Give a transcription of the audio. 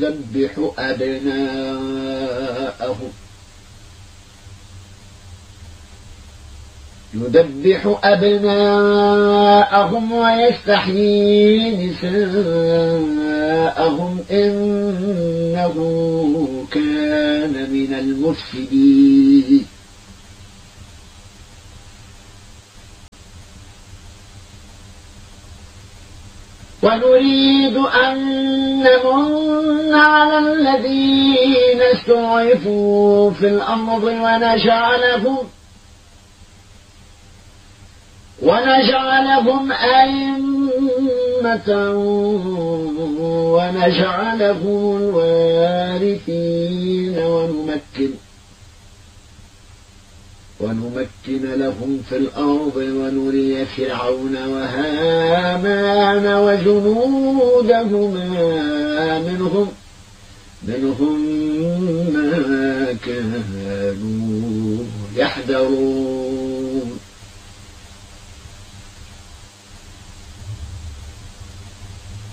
يذبح أبناءهم ويستحيي نساءهم إنه كان من المفسدين ونريد أن نمن على الذين استضعفوا في الأرض ونجعلهم أئمة ونجعلهم الوارثين ونمكن لهم في الأرض ونري فرعون وهامان وجنودهما منهم ما كانوا يحذرون